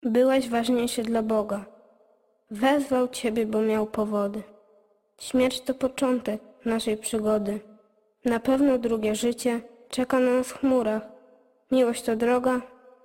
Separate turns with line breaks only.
Byłeś ważniejszy dla Boga. Wezwał Ciebie, bo miał powody. Śmierć to początek naszej przygody. Na pewno drugie życie czeka na nas w chmurach. Miłość to droga,